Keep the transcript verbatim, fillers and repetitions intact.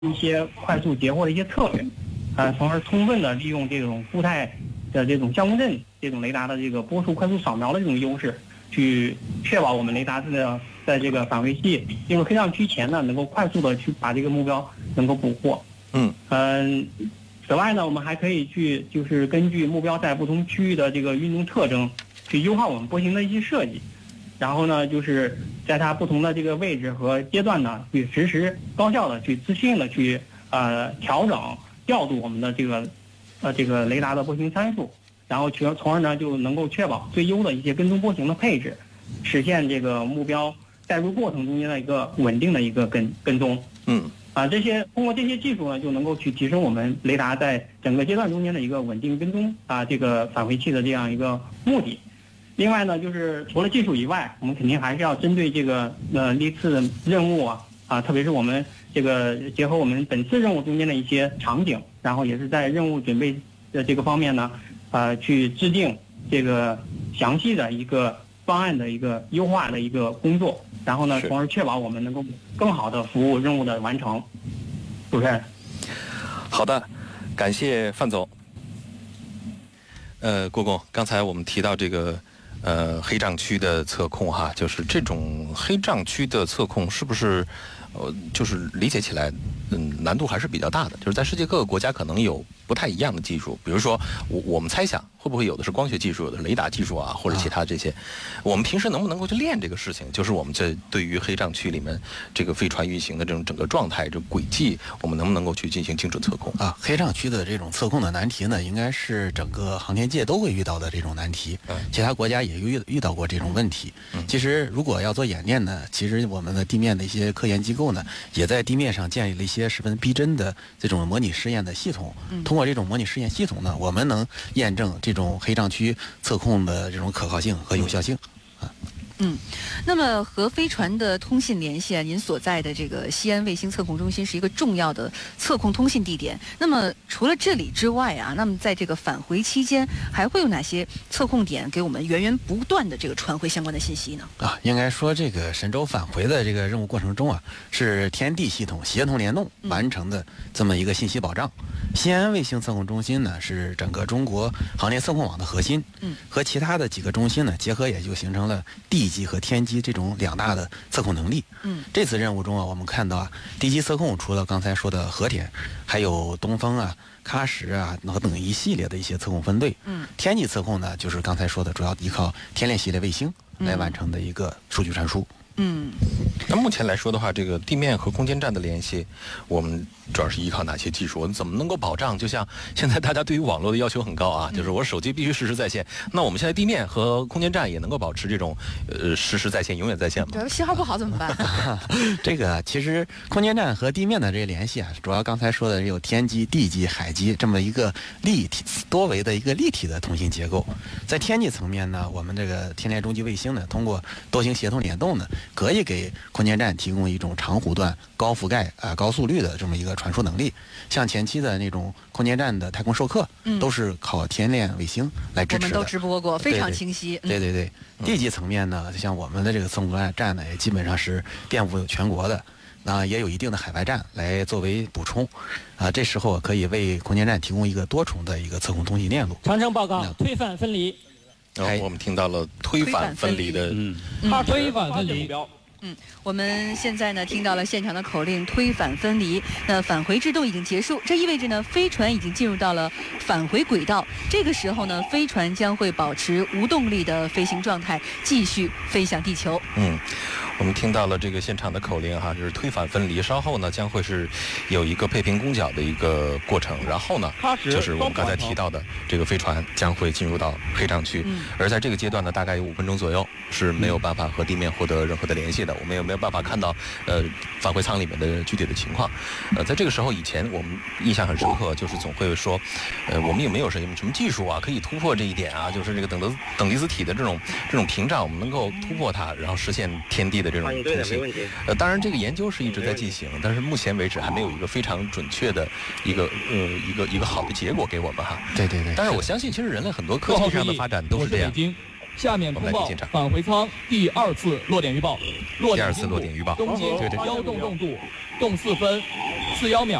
一些快速截获的一些策略，呃，从而充分的利用这种固态的这种相共振这种雷达的这个波束快速扫描的这种优势，去确保我们雷达的在这个返回器进入黑障区前呢，能够快速的去把这个目标能够捕获。 嗯嗯、呃，此外呢，我们还可以去就是根据目标在不同区域的这个运动特征，去优化我们波形的一些设计。然后呢，就是在它不同的这个位置和阶段呢，去实时高效的去自适应的去呃调整调度我们的这个呃这个雷达的波形参数，然后从从而呢就能够确保最优的一些跟踪波形的配置，实现这个目标带入过程中间的一个稳定的一个跟跟踪。 嗯啊，这些通过这些技术呢，就能够去提升我们雷达在整个阶段中间的一个稳定跟踪啊这个返回器的这样一个目的。另外呢，就是除了技术以外，我们肯定还是要针对这个呃历次任务啊啊，特别是我们这个结合我们本次任务中间的一些场景，然后也是在任务准备的这个方面呢，呃，去制定这个详细的一个方案的一个优化的一个工作，然后呢，从而确保我们能够更好的服务任务的完成。主持人， 好的，感谢范总。呃，郭工，刚才我们提到这个。呃，黑障区的测控哈，就是这种黑障区的测控是不是，呃，就是理解起来，嗯，难度还是比较大的。就是在世界各个国家可能有不太一样的技术，比如说我我们猜想会不会有的是光学技术，有的是雷达技术啊，或者其他这些。啊、我们平时能不能够去练这个事情？就是我们这对于黑障区里面这个飞船运行的这种整个状态、这轨迹，我们能不能够去进行精准测控啊？黑障区的这种测控的难题呢，应该是整个航天界都会遇到的这种难题。嗯、其他国家也遇遇到过这种问题。嗯、其实如果要做演练呢，其实我们的地面的一些科研机构呢，也在地面上建立了一些十分逼真的这种模拟试验的系统。嗯、通过这种模拟试验系统呢，我们能验证这种黑障区测控的这种可靠性和有效性。啊。 嗯，那么和飞船的通信联系啊，您所在的这个西安卫星测控中心是一个重要的测控通信地点。那么除了这里之外啊，那么在这个返回期间，还会有哪些测控点给我们源源不断的这个传回相关的信息呢？ 啊，应该说这个神舟返回的这个任务过程中啊，是天地系统协同联动完成的这么一个信息保障。嗯、西安卫星测控中心呢，是整个中国航天测控网的核心，嗯，和其他的几个中心呢结合，也就形成了地基和天基这种两大的测控能力。嗯，这次任务中啊，我们看到啊，地基测控除了刚才说的和田，还有东风啊、喀什啊等一系列的一些测控分队。嗯，天基测控呢，就是刚才说的，主要依靠天链系列卫星来完成的一个数据传输。 嗯， 那目前来说的话，这个地面和空间站的联系，我们主要是依靠哪些技术？我们怎么能够保障？就像现在大家对于网络的要求很高啊，嗯、就是我手机必须实时在线。那我们现在地面和空间站也能够保持这种呃实时在线、永远在线吗？ 对，信号不好怎么办？ 这个其实空间站和地面的这个联系啊，主要刚才说的有天基、地基、海基这么一个立体多维的一个立体的通信结构。在天基层面呢，我们这个天链中继卫星呢，通过多星协同联动呢，可以给空间站提供一种长弧段、高覆盖啊、呃、高速率的这么一个传输能力。像前期的那种空间站的太空授课，嗯、都是靠天链卫星来支持的。 我们都直播过，非常清晰。 对对 对, 对, 对，地基层面呢，像我们的这个测控站呢，也基本上是遍布全国的。那也有一定的海外站来作为补充，啊，这时候可以为空间站提供一个多重的一个测控通信链路。 长征报告，推反分离。 然后我们听到了推反分离的， 嗯，推反分离。 嗯，我们现在呢听到了现场的口令推反分离，那返回制动已经结束，这意味着呢飞船已经进入到了返回轨道。这个时候呢，飞船将会保持无动力的飞行状态，继续飞向地球。 嗯。我们听到了这个现场的口令哈，就是推反分离。稍后呢将会是有一个配平攻角的一个过程，然后呢就是我们刚才提到的这个飞船将会进入到黑障区。嗯、而在这个阶段呢，大概有五分钟左右是没有办法和地面获得任何的联系的，我们也没有办法看到呃返回舱里面的具体的情况。呃，在这个时候以前，我们印象很深刻，就是总会说，呃，我们有没有什么什么技术啊可以突破这一点啊？就是这个等的等离子体的这种这种屏障，我们能够突破它，然后实现天地的这种通信。呃，当然这个研究是一直在进行，但是目前为止还没有一个非常准确的一个呃一个一个好的结果给我们哈。 对对对。 但是我相信，其实人类很多科技上的发展都是这样。 下面通报返回舱第二次落点预报。 第二次落点预报。 东经幺洞洞度，动四分四幺秒。